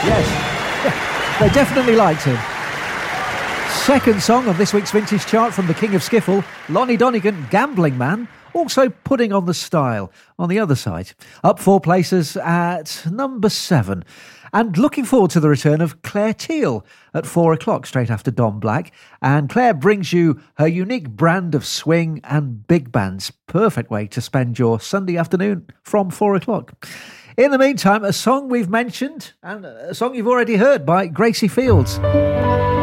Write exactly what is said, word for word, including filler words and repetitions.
Yes, they definitely liked him. Second song on this week's Vintage Chart from the King of Skiffle, Lonnie Donegan, Gambling Man, also putting on the style on the other side. Up four places at number seven. And looking forward to the return of Claire Teal at four o'clock, straight after Don Black. And Claire brings you her unique brand of swing and big bands. Perfect way to spend your Sunday afternoon from four o'clock. In the meantime, a song we've mentioned and a song you've already heard by Gracie Fields.